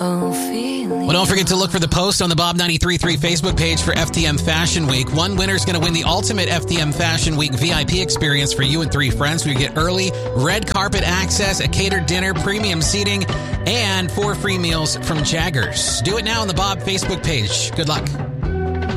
Well, don't forget to look for the post on the Bob 93.3 Facebook page for FTM Fashion Week. One winner is going to win the ultimate FTM Fashion Week VIP experience for you and 3 friends. We get early red carpet access, a catered dinner, premium seating, and 4 free meals from Jaggers. Do it now on the Bob Facebook page. Good luck.